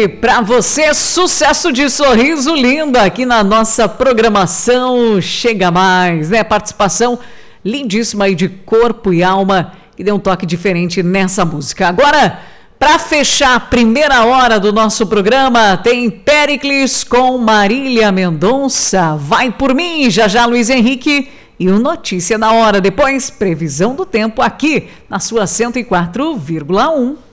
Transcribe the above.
Pra você, sucesso de Sorriso Lindo aqui na nossa programação Chega Mais, né? Participação lindíssima aí de Corpo e Alma, que deu um toque diferente nessa música. Agora, para fechar a primeira hora do nosso programa, tem Péricles com Marília Mendonça. Vai por mim, já já Luiz Henrique e o Notícia na Hora. Depois, previsão do tempo aqui na sua 104,1.